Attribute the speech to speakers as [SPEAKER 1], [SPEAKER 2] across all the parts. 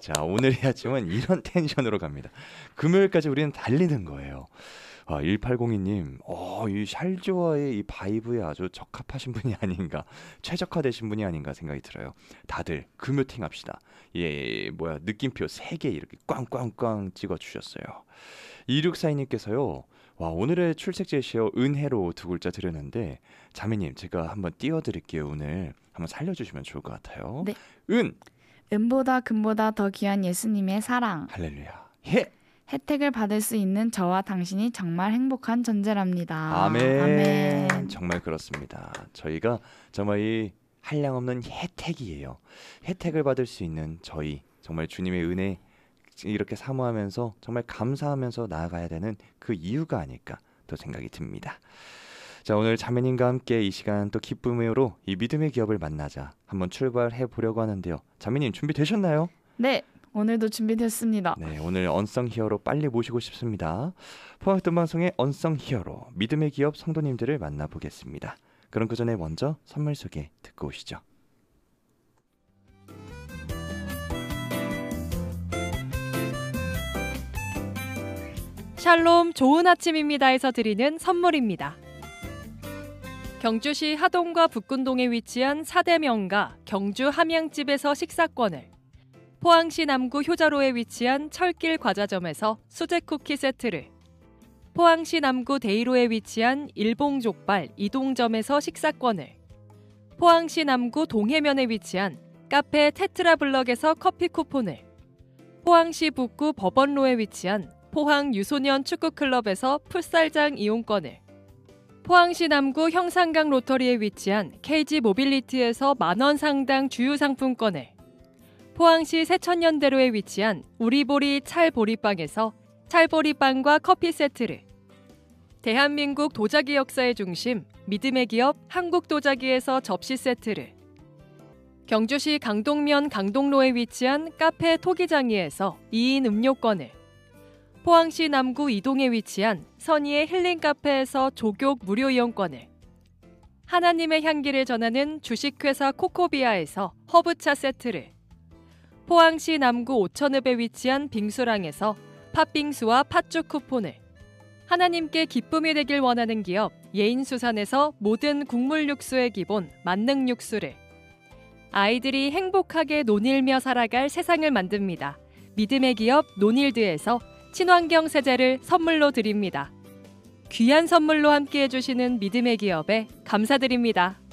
[SPEAKER 1] 자, 오늘의 아침은 이런 텐션으로 갑니다. 금요일까지 우리는 달리는 거예요. 1802님, 이 샬조와의 이 바이브에 아주 적합하신 분이 아닌가, 최적화되신 분이 아닌가 생각이 들어요. 다들 금요팅 합시다. 느낌표 3개 이렇게 꽝꽝꽝 찍어주셨어요. 2642님께서요, 오늘의 출첵 제시어 은혜로 2글자 드렸는데, 자매님, 제가 한번 띄워드릴게요. 오늘 한번 살려주시면 좋을 것 같아요.
[SPEAKER 2] 네.
[SPEAKER 1] 은보다
[SPEAKER 2] 금보다 더 귀한 예수님의 사랑.
[SPEAKER 1] 할렐루야.
[SPEAKER 2] 혜택을 받을 수 있는 저와 당신이 정말 행복한 존재랍니다.
[SPEAKER 1] 아멘. 정말 그렇습니다. 저희가 정말 이 한량없는 혜택이에요. 혜택을 받을 수 있는 저희, 정말 주님의 은혜 이렇게 사모하면서 정말 감사하면서 나아가야 되는 그 이유가 아닐까 또 생각이 듭니다. 자, 오늘 자매님과 함께 이 시간 또 기쁨으로 이 믿음의 기업을 만나자 한번 출발해 보려고 하는데요. 자매님 준비되셨나요?
[SPEAKER 2] 네, 오늘도 준비됐습니다.
[SPEAKER 1] 네, 오늘 언성 히어로 빨리 모시고 싶습니다. 포항했던 방송의 언성 히어로 믿음의 기업 성도님들을 만나보겠습니다. 그럼 그 전에 먼저 선물 소개 듣고 오시죠.
[SPEAKER 3] 샬롬 좋은 아침입니다에서 드리는 선물입니다. 경주시 하동과 북군동에 위치한 4대 명가 경주 함양집에서 식사권을, 포항시 남구 효자로에 위치한 철길 과자점에서 수제 쿠키 세트를, 포항시 남구 대이로에 위치한 일봉족발 이동점에서 식사권을, 포항시 남구 동해면에 위치한 카페 테트라블럭에서 커피 쿠폰을, 포항시 북구 법원로에 위치한 포항 유소년 축구클럽에서 풋살장 이용권을, 포항시 남구 형산강 로터리에 위치한 KG 모빌리티에서 만원 상당 주유상품권을, 포항시 세천년대로에 위치한 우리보리 찰보리빵에서 찰보리빵과 커피 세트를, 대한민국 도자기 역사의 중심 믿음의 기업 한국도자기에서 접시 세트를, 경주시 강동면 강동로에 위치한 카페 토기장이에서 2인 음료권을, 포항시 남구 이동에 위치한 선의의 힐링카페에서 조교 무료 이용권을, 하나님의 향기를 전하는 주식회사 코코비아에서 허브차 세트를, 포항시 남구 오천읍에 위치한 빙수랑에서 팥빙수와 팥죽 쿠폰을, 하나님께 기쁨이 되길 원하는 기업 예인수산에서 모든 국물 육수의 기본 만능 육수를, 아이들이 행복하게 논일며 살아갈 세상을 만듭니다. 믿음의 기업 논일드에서 친환경 세제를 선물로 드립니다. 귀한 선물로 함께해 주시는 믿음의 기업에 감사드립니다.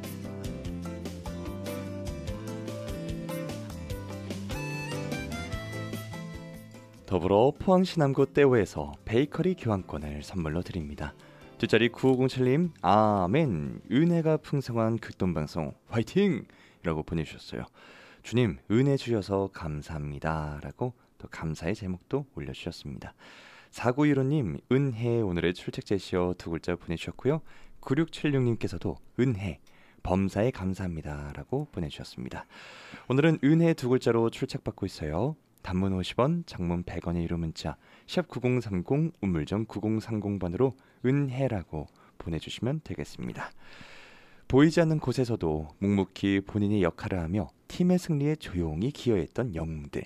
[SPEAKER 1] 더불어 포항시 남구 떼오에서 베이커리 교환권을 선물로 드립니다. 뒷자리 9507님, 아멘. 은혜가 풍성한 극동방송 화이팅! 라고 보내주셨어요. 주님, 은혜 주셔서 감사합니다. 라고 또 감사의 제목도 올려주셨습니다. 4915님, 은혜 오늘의 출첵 제시어 2글자 보내주셨고요. 9676님께서도 은혜, 범사에 감사합니다. 라고 보내주셨습니다. 오늘은 은혜 2글자로 출첵받고 있어요. 단문 50원, 장문 100원의 유료 문자 샵 9030 우물정 9030번으로 은혜라고 보내주시면 되겠습니다. 보이지 않는 곳에서도 묵묵히 본인의 역할을 하며 팀의 승리에 조용히 기여했던 영웅들.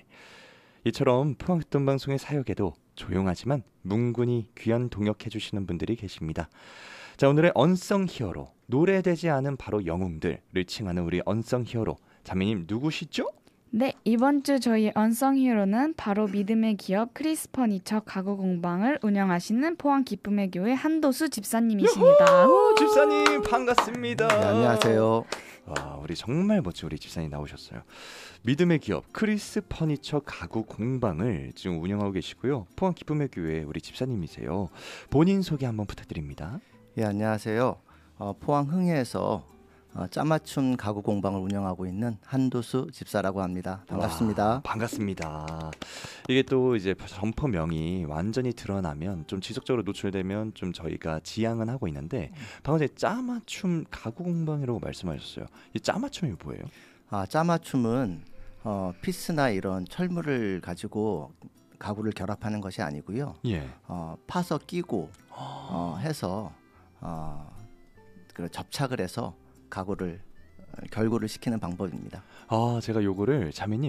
[SPEAKER 1] 이처럼 포항했던 방송의 사역에도 조용하지만 뭉근히 귀한 동역해주시는 분들이 계십니다. 자, 오늘의 언성 히어로, 노래되지 않은 바로 영웅들을 칭하는 우리 언성 히어로, 자매님 누구시죠?
[SPEAKER 2] 네, 이번 주 저희 언성 히어로는 바로 믿음의 기업 크리스 퍼니처 가구 공방을 운영하시는 포항 기쁨의 교회 한도수 집사님이십니다.
[SPEAKER 1] 집사님 반갑습니다.
[SPEAKER 4] 네, 안녕하세요.
[SPEAKER 1] 와, 우리 정말 멋진 우리 집사님 나오셨어요. 믿음의 기업 크리스 퍼니처 가구 공방을 지금 운영하고 계시고요. 포항 기쁨의 교회 우리 집사님이세요. 본인 소개 한번 부탁드립니다.
[SPEAKER 4] 예, 안녕하세요. 포항 흥해에서 짜맞춤 가구 공방을 운영하고 있는 한도수 집사라고 합니다. 반갑습니다.
[SPEAKER 1] 와, 반갑습니다. 이게 또 이제 점퍼명이 완전히 드러나면 좀 지속적으로 노출되면 좀 저희가 지양은 하고 있는데 방금 전에 짜맞춤 가구 공방이라고 말씀하셨어요. 이 짜맞춤이 뭐예요?
[SPEAKER 4] 짜맞춤은 피스나 이런 철물을 가지고 가구를 결합하는 것이 아니고요.
[SPEAKER 1] 예.
[SPEAKER 4] 파서 끼고 해서 접착을 해서 가구를 결구를 시키는 방법입니다.
[SPEAKER 1] 제가 요거를 자매님